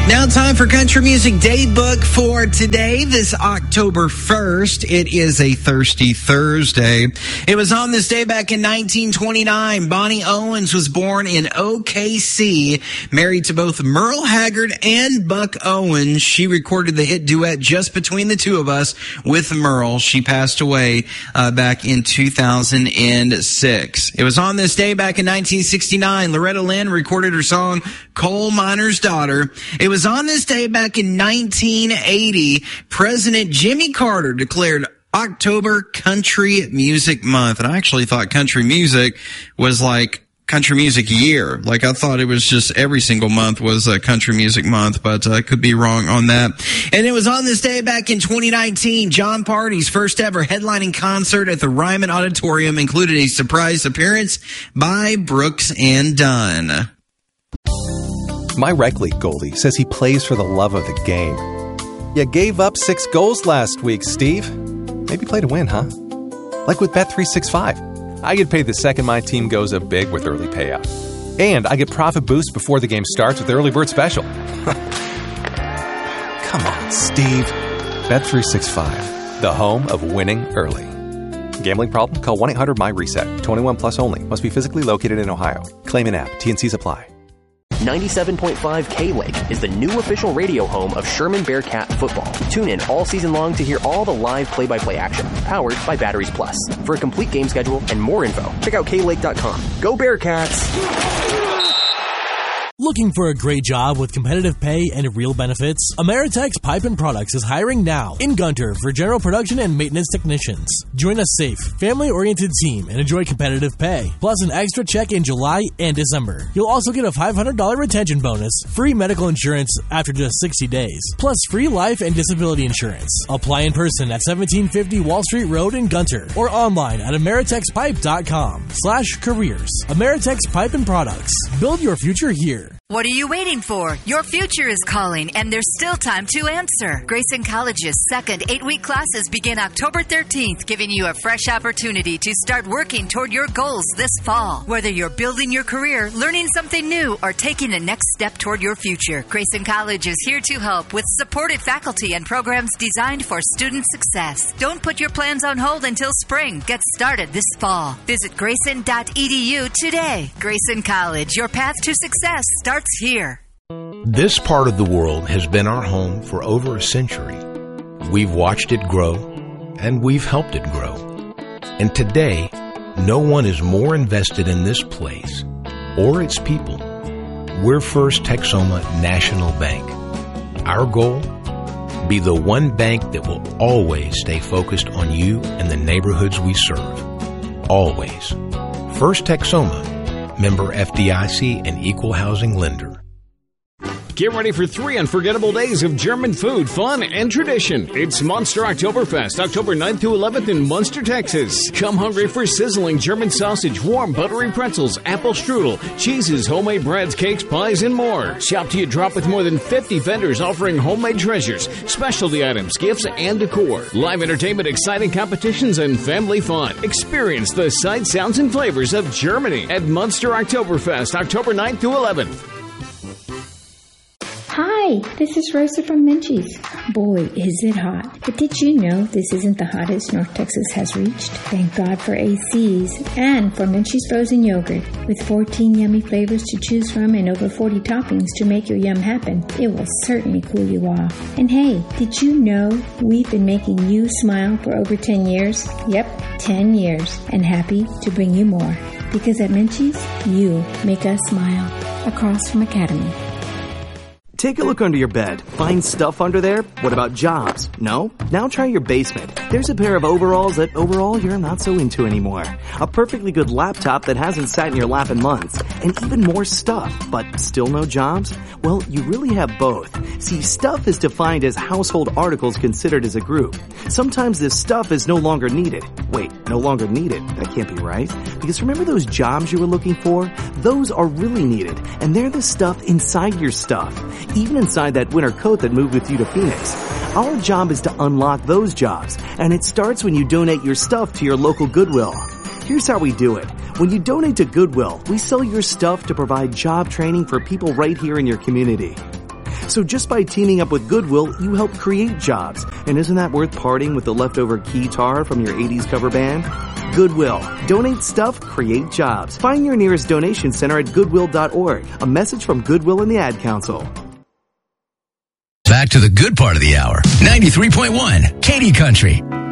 Now time for Country Music Daybook for today, this October 1st. It is a Thirsty Thursday. It was on this day back in 1929. Bonnie Owens was born in OKC, married to both Merle Haggard and Buck Owens. She recorded the hit duet Just Between the Two of Us with Merle. She passed away back in 2006. It was on this day back in 1969. Loretta Lynn recorded her song Coal Miner's Daughter. It was on this day back in 1980, President Jimmy Carter declared October Country Music Month. And I actually thought country music was like country music year. Like I thought it was just every single month was a country music month, but I could be wrong on that. And it was on this day back in 2019, John Party's first ever headlining concert at the Ryman Auditorium included a surprise appearance by Brooks and Dunn. My rec league goalie says he plays for the love of the game. You gave up 6 goals last week, Steve. Maybe play to win, huh? Like with Bet365. I get paid the second my team goes up big with early payout. And I get profit boost before the game starts with Early Bird Special. Come on, Steve. Bet365, the home of winning early. Gambling problem? Call 1-800-MY-RESET. 21 plus only. Must be physically located in Ohio. Claim an app. T&Cs apply. 97.5 K-Lake is the new official radio home of Sherman Bearcat football. Tune in all season long to hear all the live play-by-play action, powered by Batteries Plus. For a complete game schedule and more info, check out klake.com. Go Bearcats! Looking for a great job with competitive pay and real benefits? Ameritex Pipe & Products is hiring now in Gunter for general production and maintenance technicians. Join a safe, family-oriented team and enjoy competitive pay, plus an extra check in July and December. You'll also get a $500 retention bonus, free medical insurance after just 60 days, plus free life and disability insurance. Apply in person at 1750 Wall Street Road in Gunter or online at ameritexpipe.com/careers. Ameritex Pipe & Products. Build your future here. What are you waiting for? Your future is calling, and there's still time to answer. Grayson College's second 8-week classes begin October 13th, giving you a fresh opportunity to start working toward your goals this fall. Whether you're building your career, learning something new, or taking the next step toward your future, Grayson College is here to help with supported faculty and programs designed for student success. Don't put your plans on hold until spring. Get started this fall. Visit grayson.edu today. Grayson College, your path to success starts here. This part of the world has been our home for over a century. We've watched it grow, and we've helped it grow. And today, no one is more invested in this place or its people. We're First Texoma National Bank. Our goal? Be the one bank that will always stay focused on you and the neighborhoods we serve. Always. First Texoma. Member FDIC and Equal Housing Lender. Get ready for 3 unforgettable days of German food, fun, and tradition. It's Monster Oktoberfest, October 9th to 11th in Munster, Texas. Come hungry for sizzling German sausage, warm buttery pretzels, apple strudel, cheeses, homemade breads, cakes, pies, and more. Shop till you drop with more than 50 vendors offering homemade treasures, specialty items, gifts, and decor. Live entertainment, exciting competitions, and family fun. Experience the sights, sounds, and flavors of Germany at Munster Oktoberfest, October 9th to 11th. Hi, this is Rosa from Menchie's. Boy, is it hot. But did you know this isn't the hottest North Texas has reached? Thank God for ACs and for Menchie's frozen yogurt. With 14 yummy flavors to choose from and over 40 toppings to make your yum happen, it will certainly cool you off. And hey, did you know we've been making you smile for over 10 years? Yep, 10 years. And happy to bring you more. Because at Menchie's, you make us smile. Across from Academy. Take a look under your bed. Find stuff under there? What about jobs? No? Now try your basement. There's a pair of overalls that overall you're not so into anymore. A perfectly good laptop that hasn't sat in your lap in months. And even more stuff, but still no jobs? Well, you really have both. See, stuff is defined as household articles considered as a group. Sometimes this stuff is no longer needed. Wait, no longer needed? That can't be right. Because remember those jobs you were looking for? Those are really needed. And they're the stuff inside your stuff. Even inside that winter coat that moved with you to Phoenix. Our job is to unlock those jobs, and it starts when you donate your stuff to your local Goodwill. Here's how we do it. When you donate to Goodwill, we sell your stuff to provide job training for people right here in your community. So just by teaming up with Goodwill, you help create jobs. And isn't that worth parting with the leftover keytar from your 80s cover band? Goodwill. Donate stuff, create jobs. Find your nearest donation center at goodwill.org. A message from Goodwill and the Ad Council. Back to the good part of the hour. 93.1 Katy Country.